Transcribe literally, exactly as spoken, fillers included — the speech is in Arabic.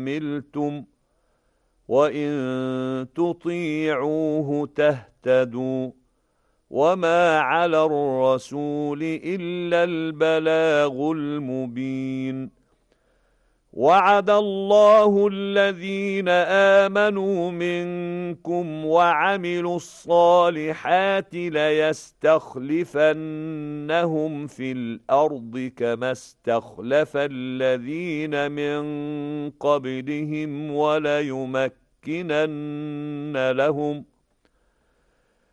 عملتم وإن تطيعوه تهتدوا وما على الرسول إلا البلاغ المبين. وعد الله الذين آمنوا منكم وعملوا الصالحات ليستخلفنهم في الأرض كما استخلف الذين من قبلهم وليمكنن لهم